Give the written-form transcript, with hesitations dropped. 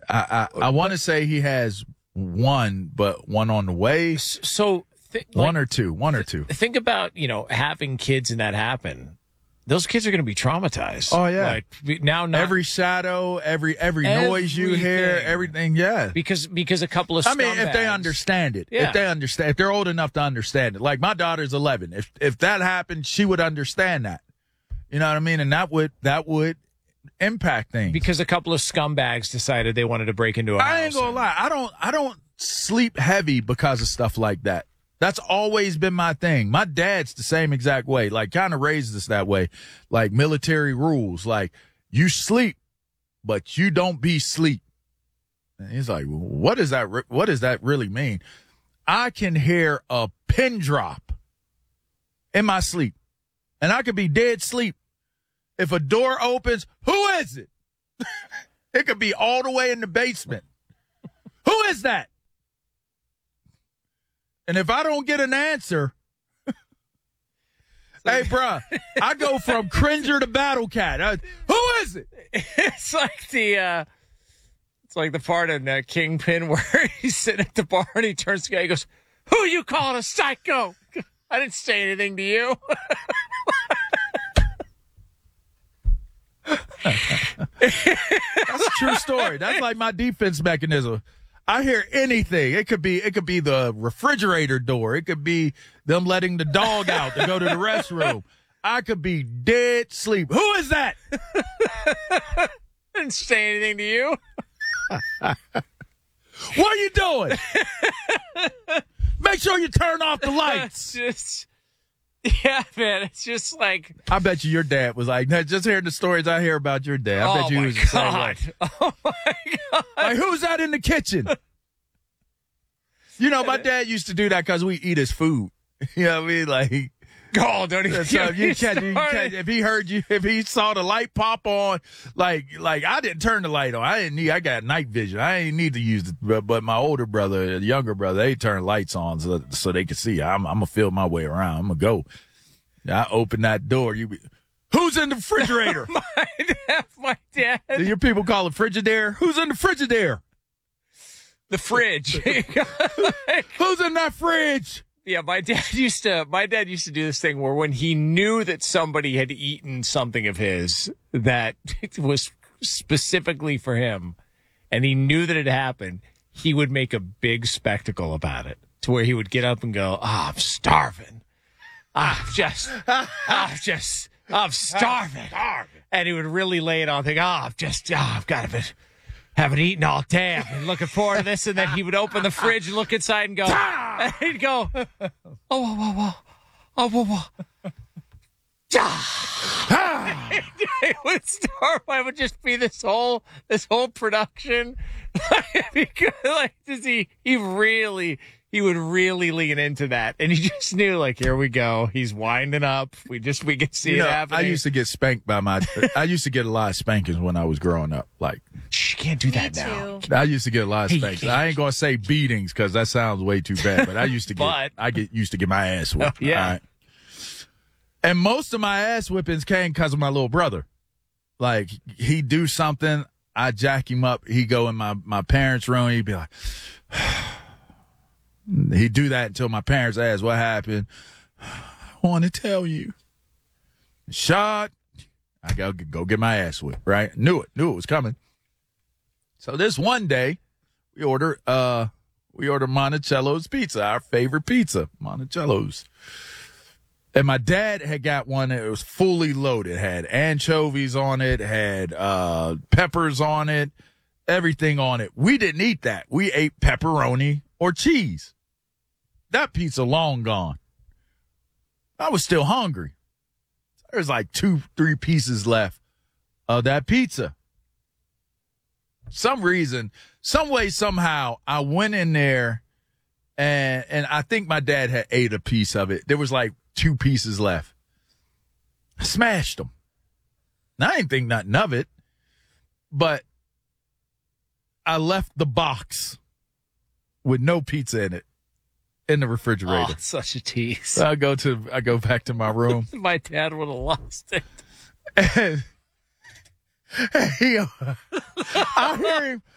I want to say he has one, but one on the way. So one or two. Think about, having kids and that happen. Those kids are going to be traumatized. Oh yeah. Like now, every shadow, every noise you hear, everything. Yeah. Because a couple of scumbags, if they understand it, yeah. if they're old enough to understand it. Like my daughter's 11. If that happened, she would understand that. You know what I mean? And that would impact things. Because a couple of scumbags decided they wanted to break into a house. I ain't gonna lie. I don't sleep heavy because of stuff like that. That's always been my thing. My dad's the same exact way, like kind of raised us that way, like military rules, like you sleep, but you don't be sleep. And he's like, what does that really mean? I can hear a pin drop in my sleep and I could be dead sleep. If a door opens, who is it? It could be all the way in the basement. Who is that? And if I don't get an answer, hey, bruh, I go from Cringer to Battle Cat. Who is it? It's like the part in Kingpin where he's sitting at the bar and he turns to the guy. He goes, "Who you calling a psycho? I didn't say anything to you." That's a true story. That's like my defense mechanism. I hear anything. It could be the refrigerator door. It could be them letting the dog out to go to the restroom. I could be dead sleep. Who is that? Didn't say anything to you. What are you doing? Make sure you turn off the lights. Yeah, man. It's just like, I bet you your dad was like, just hearing the stories I hear about your dad. I bet you he was the same way. Oh my God. Like, who's that in the kitchen? My dad used to do that because we eat his food. You know what I mean? Like, oh, don't even so you catch, if he heard you, if he saw the light pop on, like I didn't turn the light on. I got night vision. I didn't need to use it. But my older brother, the younger brother, they turn lights on so they could see. I'm going to feel my way around. I'm going to go. I open that door. Who's in the refrigerator? My dad. Do your people call it Frigidaire? Who's in the Frigidaire? The fridge. Who's in that fridge? Yeah, my dad used to do this thing where when he knew that somebody had eaten something of his that was specifically for him, and he knew that it happened, he would make a big spectacle about it to where he would get up and go, "Oh, I'm starving. I'm starving." And he would really lay it on, think, I've got to haven't eaten all day. I've been looking forward to this. And then he would open the fridge and look inside and go, and he'd go, oh. It would start. It would just be this whole production. He would really lean into that, and he just knew, like, here we go. He's winding up. We could see it happening. I used to get spanked I used to get a lot of spankings when I was growing up. Like, you can't do that now. I used to get a lot of spankings. I ain't gonna say beatings because that sounds way too bad. But I used to used to get my ass whipped. Yeah. Right? And most of my ass whippings came because of my little brother. Like, he'd do something, I'd jack him up. He'd go in my parents' room. He'd be like. He'd do that until my parents asked what happened. I want to tell you. Shot. I go get my ass whipped, right? Knew it was coming. So this one day, we order Monticello's pizza, our favorite pizza, Monticello's. And my dad had got one that was fully loaded. It had anchovies on it, had peppers on it, everything on it. We didn't eat that. We ate pepperoni or cheese. That pizza long gone. I was still hungry. There's like 2-3 pieces left of that pizza. Some reason, some way, somehow, I went in there and I think my dad had ate a piece of it. There was like 2 pieces left. I smashed them. Now, I didn't think nothing of it, but I left the box with no pizza in it in the refrigerator. Oh, it's such a tease. So I go back to my room. My dad would have lost it. And I hear him